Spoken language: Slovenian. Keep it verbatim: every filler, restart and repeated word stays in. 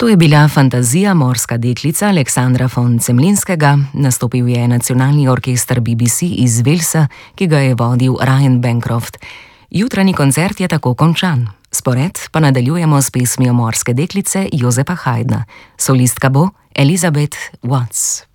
To je bila fantazija Morska deklica Aleksandra von Zemlinskega, nastopil je nacionalni orkester B B C iz Walesa, ki ga je vodil Ryan Bancroft. Jutranji koncert je tako končan. Spored pa nadaljujemo s pesmijo Morske deklice Josepa Haydna. Solistka bo Elizabeth Watts.